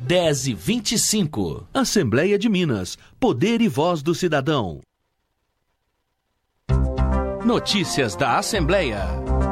10h25. Assembleia de Minas. Poder e voz do cidadão. Notícias da Assembleia.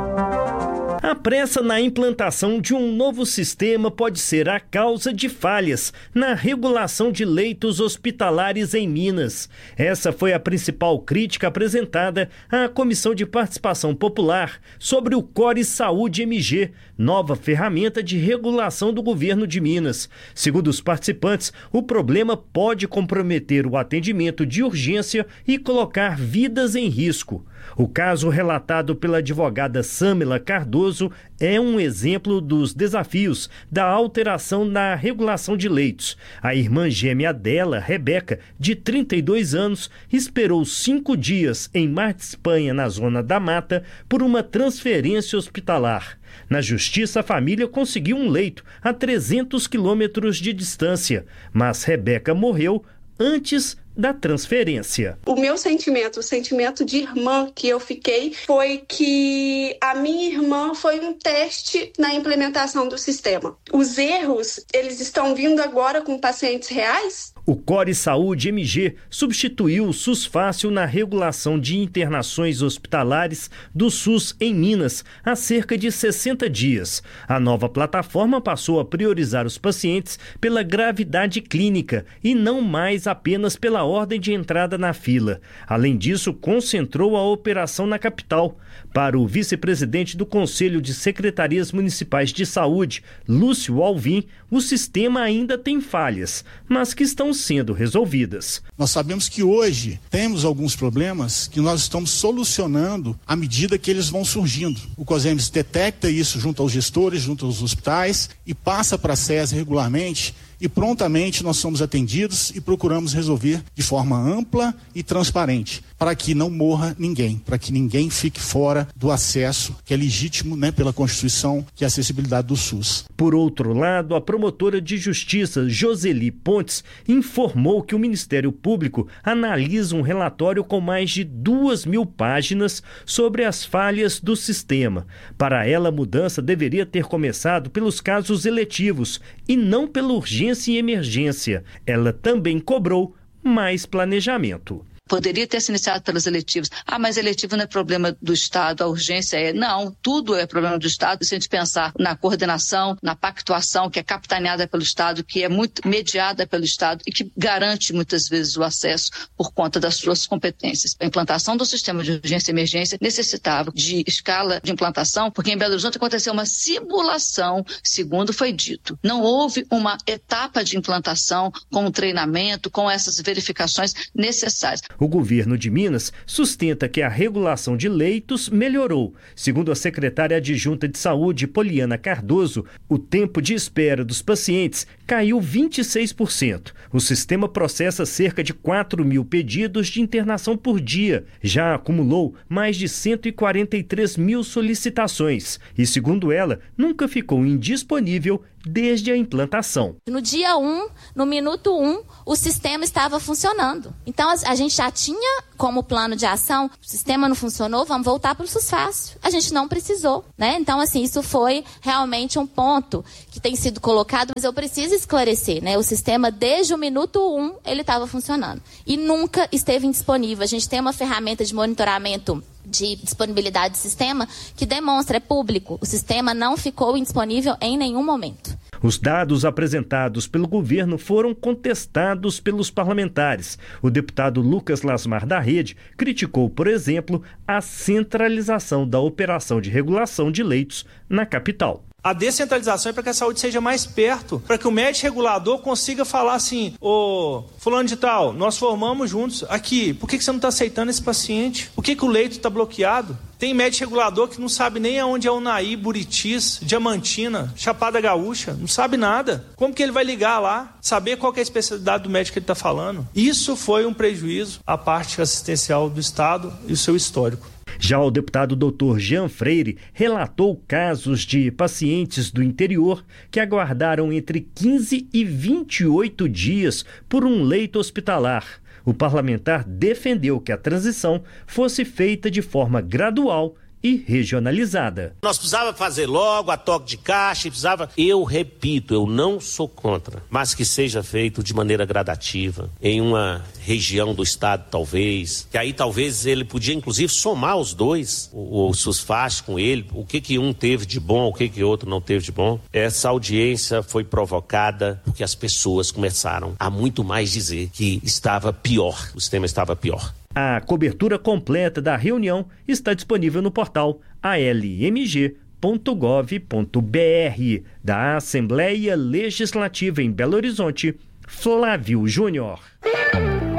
A pressa na implantação de um novo sistema pode ser a causa de falhas na regulação de leitos hospitalares em Minas. Essa foi a principal crítica apresentada à Comissão de Participação Popular sobre o Core Saúde MG, nova ferramenta de regulação do governo de Minas. Segundo os participantes, o problema pode comprometer o atendimento de urgência e colocar vidas em risco. O caso relatado pela advogada Samila Cardoso é um exemplo dos desafios da alteração na regulação de leitos. A irmã gêmea dela, Rebeca, de 32 anos, esperou 5 dias em Mar de Espanha, na Zona da Mata, por uma transferência hospitalar. Na justiça, a família conseguiu um leito a 300 quilômetros de distância, mas Rebeca morreu antes da transferência. O meu sentimento, o sentimento de irmã que eu fiquei, foi que a minha irmã foi um teste na implementação do sistema. Os erros, eles estão vindo agora com pacientes reais? O Core Saúde MG substituiu o SUS Fácil na regulação de internações hospitalares do SUS em Minas há cerca de 60 dias. A nova plataforma passou a priorizar os pacientes pela gravidade clínica e não mais apenas pela ordem de entrada na fila. Além disso, concentrou a operação na capital. Para o vice-presidente do Conselho de Secretarias Municipais de Saúde, Lúcio Alvim, o sistema ainda tem falhas, mas que estão sendo resolvidas. Nós sabemos que hoje temos alguns problemas que nós estamos solucionando à medida que eles vão surgindo. O COSEMES detecta isso junto aos gestores, junto aos hospitais e passa para a SES regularmente. E prontamente nós somos atendidos e procuramos resolver de forma ampla e transparente, para que não morra ninguém, para que ninguém fique fora do acesso que é legítimo, pela Constituição, que é a acessibilidade do SUS. Por outro lado, a promotora de justiça Joseli Pontes informou que o Ministério Público analisa um relatório com mais de 2.000 páginas sobre as falhas do sistema. Para ela, a mudança deveria ter começado pelos casos eletivos e não pela urgência e emergência. Ela também cobrou mais planejamento. Poderia ter se iniciado pelos eletivos. Mas eletivo não é problema do Estado, a urgência é... Não, tudo é problema do Estado. Se a gente pensar na coordenação, na pactuação, que é capitaneada pelo Estado, que é muito mediada pelo Estado e que garante muitas vezes o acesso por conta das suas competências. A implantação do sistema de urgência e emergência necessitava de escala de implantação, porque em Belo Horizonte aconteceu uma simulação, segundo foi dito. Não houve uma etapa de implantação com o treinamento, com essas verificações necessárias. O governo de Minas sustenta que a regulação de leitos melhorou. Segundo a secretária adjunta de Saúde, Poliana Cardoso, o tempo de espera dos pacientes caiu 26%. O sistema processa cerca de 4.000 pedidos de internação por dia. Já acumulou mais de 143.000 solicitações. E, segundo ela, nunca ficou indisponível desde a implantação. No dia 1, no minuto 1, o sistema estava funcionando. Então, a gente já tinha como plano de ação, o sistema não funcionou, vamos voltar para o SUS Fácil. A gente não precisou, Então, isso foi realmente um ponto que tem sido colocado, mas eu preciso esclarecer, O sistema, desde o minuto 1, ele estava funcionando. E nunca esteve indisponível. A gente tem uma ferramenta de monitoramento de disponibilidade do sistema que demonstra, é público, o sistema não ficou indisponível em nenhum momento. Os dados apresentados pelo governo foram contestados pelos parlamentares. O deputado Lucas Lasmar da Rede criticou, por exemplo, a centralização da operação de regulação de leitos na capital. A descentralização é para que a saúde seja mais perto, para que o médico regulador consiga falar assim: ô, fulano de tal, nós formamos juntos aqui, por que você não está aceitando esse paciente? Por que o leito está bloqueado? Tem médico regulador que não sabe nem aonde é Unai, Buritis, Diamantina, Chapada Gaúcha, não sabe nada. Como que ele vai ligar lá, saber qual que é a especialidade do médico que ele está falando? Isso foi um prejuízo à parte assistencial do Estado e o seu histórico. Já o deputado Dr. Jean Freire relatou casos de pacientes do interior que aguardaram entre 15 e 28 dias por um leito hospitalar. O parlamentar defendeu que a transição fosse feita de forma gradual e regionalizada. Nós precisava fazer logo a toque de caixa, Eu repito, eu não sou contra, mas que seja feito de maneira gradativa, em uma região do estado talvez, que aí talvez ele podia inclusive somar os dois, o SUSFAS com ele, o que um teve de bom, o que outro não teve de bom. Essa audiência foi provocada porque as pessoas começaram a muito mais dizer que estava pior, o sistema estava pior. A cobertura completa da reunião está disponível no portal almg.gov.br. Da Assembleia Legislativa em Belo Horizonte, Flávio Júnior.